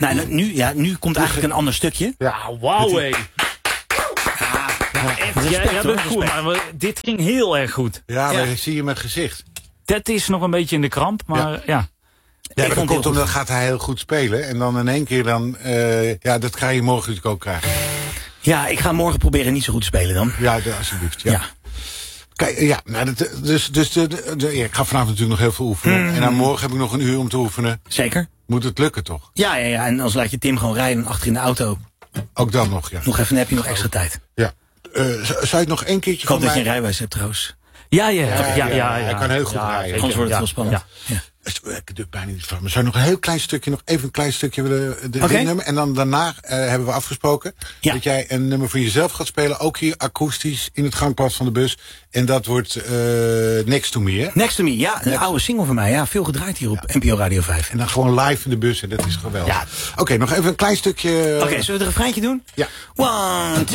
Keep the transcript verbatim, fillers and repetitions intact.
Nou, nu, ja, nu komt eigenlijk een ander stukje. Ja, wauw, hé. Ja, Echt, jij, jij bent goed, maar we- dit ging heel erg goed. Ja, maar Ja. dan zie je mijn gezicht. Dat is nog een beetje in de kramp, maar ja. Ja, Ik maar vond dat het komt heel omdat gaat hij heel goed spelen. En dan in één keer dan... Uh, ja, dat ga je morgen natuurlijk ook krijgen. Ja, ik ga morgen proberen niet zo goed te spelen dan. Ja, de, alsjeblieft. Ja. Ja. Kijk, ja, nou, dat, dus, dus de, de, de- ja, ik ga vanavond natuurlijk nog heel veel oefenen. Mm. En dan morgen heb ik nog een uur om te oefenen. Zeker. Moet het lukken, toch? Ja, ja, ja. En dan laat je Tim gewoon rijden achter in de auto. Ook dan nog, ja. Nog even, dan heb je nog extra tijd. ja. Uh, zou zou je het nog één keertje Ik hoop van dat je mij... een rijbewijs hebt trouwens. Ja, ja, ja. Ja, ja, ja, ja, hij kan heel goed rijden. zeker. Anders wordt het Ja, heel spannend. ja. Ja. Ik doe bijna niet van. Maar zou je nog een heel klein stukje, nog even een klein stukje willen erin Oké. nemen? En dan daarna uh, hebben we afgesproken Ja. dat jij een nummer voor jezelf gaat spelen. Ook hier akoestisch in het gangpad van de bus. En dat wordt uh, Next to Me, hè? Next to Me, ja. Een Next. oude single van mij. Ja, veel gedraaid hier op N P O Radio vijf. En dan gewoon live in de bus en dat is geweldig. Ja. Oké, nog even een klein stukje. Oké, zullen we het refreintje doen? Ja. One,